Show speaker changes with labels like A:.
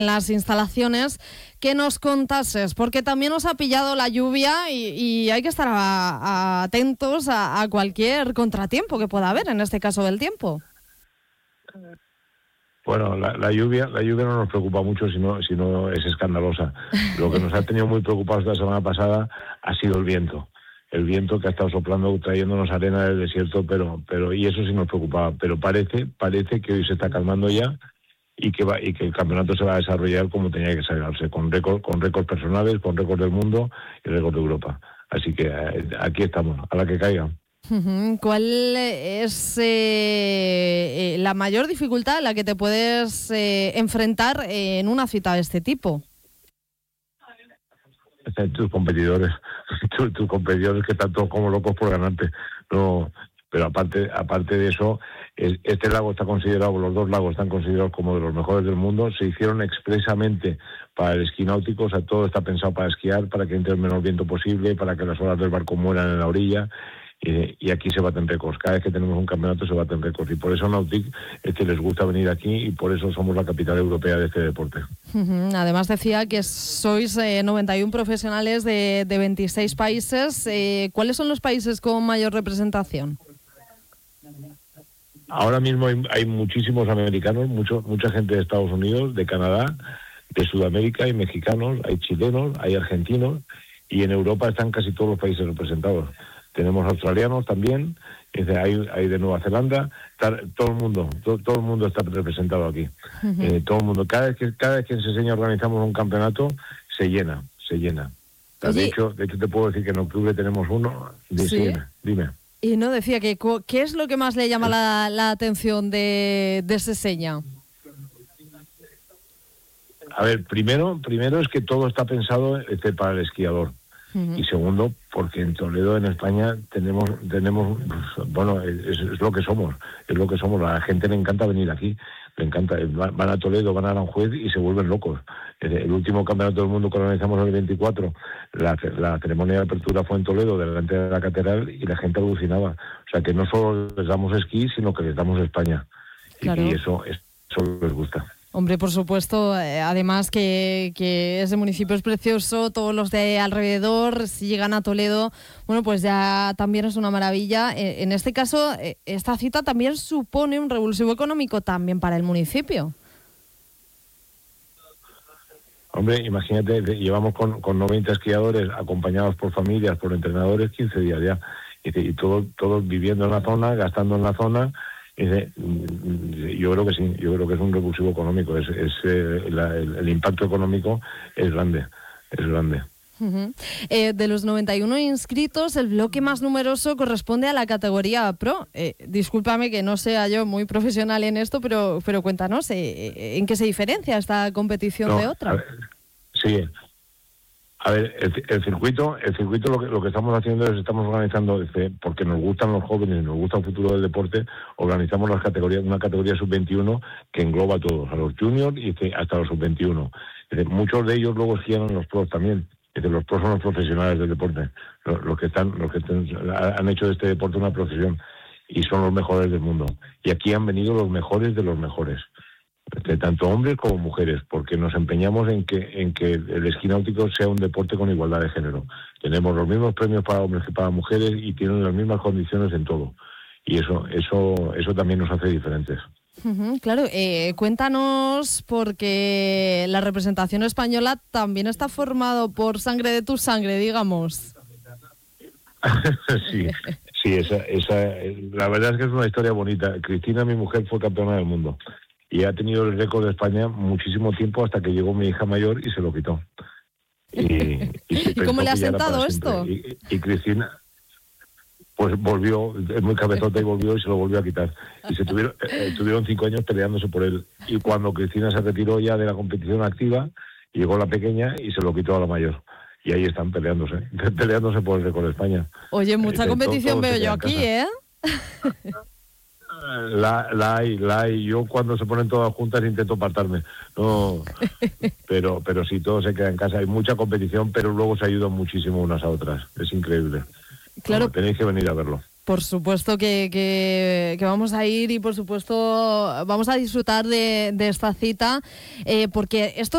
A: las instalaciones, que nos contases, porque también nos ha pillado la lluvia y hay que estar atentos a cualquier contratiempo que pueda haber, en este caso del tiempo.
B: Bueno, la lluvia no nos preocupa mucho, sino es escandalosa. Lo que nos ha tenido muy preocupados la semana pasada ha sido el viento. El viento que ha estado soplando, trayéndonos arena del desierto, pero y eso sí nos preocupaba. Pero parece que hoy se está calmando ya y que el campeonato se va a desarrollar como tenía que desarrollarse, con récords personales, con récords del mundo y récords de Europa. Así que aquí estamos, a la que caiga.
A: ¿Cuál es la mayor dificultad a la que te puedes enfrentar en una cita de este tipo?
B: Tus competidores que están todos como locos por ganarte. No, pero aparte de eso, este lago está considerado, los dos lagos están considerados como de los mejores del mundo. Se hicieron expresamente para el esquí náutico, o sea, todo está pensado para esquiar, para que entre el menor viento posible, para que las olas del barco mueran en la orilla. Y aquí se baten récords. Cada vez que tenemos un campeonato se baten récords. Y por eso Nautic les gusta venir aquí y por eso somos la capital europea de este deporte.
A: Además decía que sois 91 profesionales de 26 países. ¿Cuáles son los países con mayor representación?
B: Ahora mismo hay muchísimos americanos, mucha gente de Estados Unidos, de Canadá, de Sudamérica, hay mexicanos, hay chilenos, hay argentinos, y en Europa están casi todos los países representados. Tenemos australianos también, hay de Nueva Zelanda, todo el mundo está representado aquí. Todo el mundo. Cada vez que en Seseña organizamos un campeonato, se llena. De hecho, te puedo decir que en octubre tenemos uno.
A: ¿Sí?
B: Dime.
A: Y no decía que ¿qué es lo que más le llama la atención de Seseña?
B: A ver, primero es que todo está pensado para el esquiador. Y segundo, porque en Toledo, en España, tenemos bueno, es lo que somos, a la gente le encanta venir aquí, le encanta, van a Toledo, van a Aranjuez y se vuelven locos. El último campeonato del mundo que organizamos en el 24, la ceremonia de apertura fue en Toledo, delante de la catedral, y la gente alucinaba. O sea, que no solo les damos esquí, sino que les damos España. Claro. Y eso les gusta.
A: Hombre, por supuesto, además que ese municipio es precioso, todos los de alrededor, si llegan a Toledo, bueno, pues ya también es una maravilla. En este caso, esta cita también supone un revulsivo económico también para el municipio.
B: Hombre, imagínate, llevamos con 90 esquiadores acompañados por familias, por entrenadores, 15 días ya, y todos viviendo en la zona, gastando en la zona. Yo creo que sí, es un revulsivo económico, el impacto económico es grande.
A: De los 91 inscritos, el bloque más numeroso corresponde a la categoría Pro. Discúlpame que no sea yo muy profesional en esto, pero cuéntanos, ¿en qué se diferencia esta competición de otra?
B: Sí. A ver, el circuito lo que estamos haciendo es estamos organizando, porque nos gustan los jóvenes, nos gusta el futuro del deporte, organizamos una categoría sub-21 que engloba a todos, a los juniors y hasta los sub-21. Muchos de ellos luego esquían en los pros también. Los pros son los profesionales del deporte, los que han hecho de este deporte una profesión y son los mejores del mundo. Y aquí han venido los mejores de los mejores. Tanto hombres como mujeres, porque nos empeñamos en que el esquí náutico sea un deporte con igualdad de género. Tenemos los mismos premios para hombres que para mujeres y tienen las mismas condiciones en todo. Y eso también nos hace diferentes.
A: Claro, cuéntanos, porque la representación española también está formado por sangre de tu sangre, digamos.
B: Sí, la verdad es que es una historia bonita. Cristina, mi mujer, fue campeona del mundo. Y ha tenido el récord de España muchísimo tiempo hasta que llegó mi hija mayor y se lo quitó. ¿Y
A: cómo le ha sentado esto?
B: Y Cristina, pues volvió, es muy cabezota y volvió y se lo volvió a quitar. Y estuvieron 5 años peleándose por él. Y cuando Cristina se retiró ya de la competición activa, llegó la pequeña y se lo quitó a la mayor. Y ahí están peleándose por el récord de España.
A: Oye, mucha competición veo yo aquí, ¿eh?
B: La hay. Yo cuando se ponen todas juntas intento apartarme. No, pero sí, todo se queda en casa. Hay mucha competición, pero luego se ayudan muchísimo unas a otras. Es increíble.
A: Claro.
B: No, tenéis que venir a verlo.
A: Por supuesto que vamos a ir y por supuesto vamos a disfrutar de esta cita, porque esto